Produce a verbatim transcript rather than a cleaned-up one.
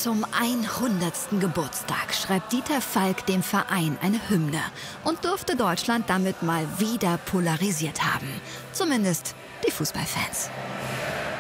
Zum hundertsten Geburtstag schreibt Dieter Falk dem Verein eine Hymne und dürfte Deutschland damit mal wieder polarisiert haben. Zumindest die Fußballfans.